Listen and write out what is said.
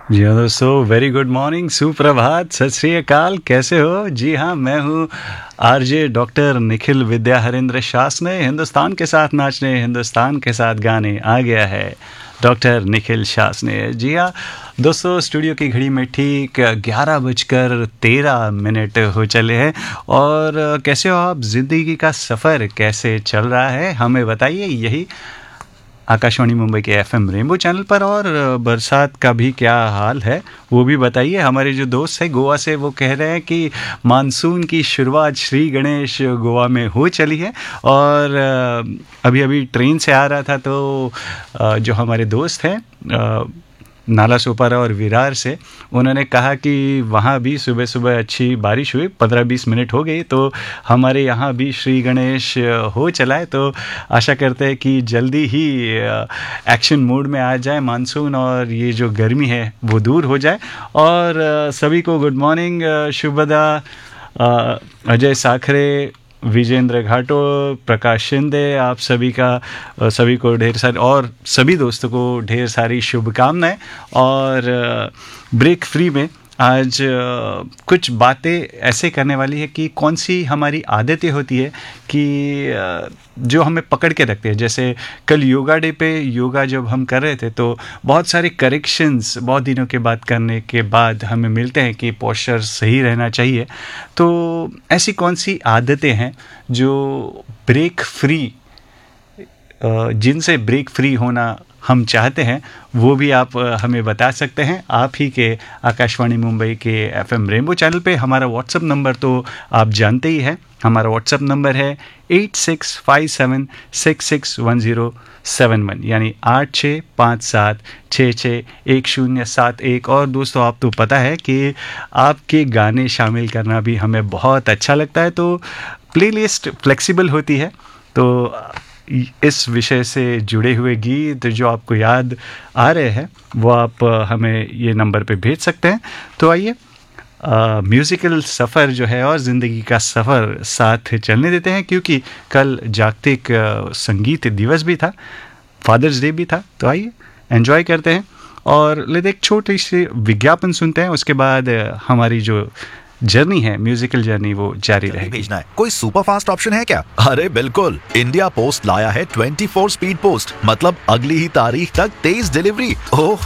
जी हाँ दोस्तों, very good morning, सुप्रभात, सत श्री अकाल। कैसे हो? जी हाँ, मैं हूँ आरजे डॉक्टर निखिल विद्या हरेंद्र शासने। हिंदुस्तान के साथ नाचने, हिंदुस्तान के साथ गाने आ गया है डॉक्टर निखिल शासने। जी हाँ दोस्तों, स्टूडियो की घड़ी में ठीक 11:13 हो चले हैं। और कैसे हो आप? ज़िंदगी का सफ़र कैसे चल रहा है, हमें बताइए। यही आकाशवाणी मुंबई के एफएम रेनबो चैनल पर। और बरसात का भी क्या हाल है वो भी बताइए। हमारे जो दोस्त हैं गोवा से, वो कह रहे हैं कि मानसून की शुरुआत श्री गणेश गोवा में हो चली है। और अभी अभी ट्रेन से आ रहा था तो जो हमारे दोस्त हैं नाला सोपारा और विरार से, उन्होंने कहा कि वहाँ भी सुबह सुबह अच्छी बारिश हुई, 15-20 मिनट हो गई। तो हमारे यहाँ भी श्री गणेश हो चला है। तो आशा करते हैं कि जल्दी ही एक्शन मोड में आ जाए मानसून, और ये जो गर्मी है वो दूर हो जाए। और सभी को गुड मॉर्निंग, शुभदा, अजय साखरे, विजेंद्र घाटो, प्रकाश शिंदे, आप सभी का सभी को ढेर सारी, और सभी दोस्तों को ढेर सारी शुभकामनाएं। और ब्रेक फ्री में आज कुछ बातें ऐसे करने वाली है कि कौन सी हमारी आदतें होती है कि जो हमें पकड़ के रखते हैं। जैसे कल योगा डे पे योगा जब हम कर रहे थे तो बहुत सारे करेक्शंस बहुत दिनों के बाद करने के बाद हमें मिलते हैं कि पोस्चर सही रहना चाहिए। तो ऐसी कौन सी आदतें हैं जो ब्रेक फ्री, जिनसे ब्रेक फ्री होना हम चाहते हैं, वो भी आप हमें बता सकते हैं। आप ही के आकाशवाणी मुंबई के एफएम रेनबो चैनल पे। हमारा व्हाट्सअप नंबर तो आप जानते ही हैं। हमारा व्हाट्सअप नंबर है 8657661071, यानी 8657661071। और दोस्तों, आप तो पता है कि आपके गाने शामिल करना भी हमें बहुत अच्छा लगता है। तो प्लेलिस्ट फ्लेक्सिबल होती है, तो इस विषय से जुड़े हुए गीत जो आपको याद आ रहे हैं वो आप हमें ये नंबर पे भेज सकते हैं। तो आइए म्यूज़िकल सफ़र जो है और ज़िंदगी का सफ़र साथ चलने देते हैं, क्योंकि कल जागतिक संगीत दिवस भी था, फादर्स डे भी था। तो आइए एंजॉय करते हैं और लेते एक छोटी सी विज्ञापन सुनते हैं। उसके बाद हमारी जो जर्नी है, म्यूजिकल जर्नी, वो जारी रहेगी। भेजना है, कोई सुपर फास्ट ऑप्शन है क्या? अरे बिल्कुल, इंडिया पोस्ट लाया है 24 स्पीड पोस्ट, मतलब अगली ही तारीख तक तेज डिलीवरी। ओह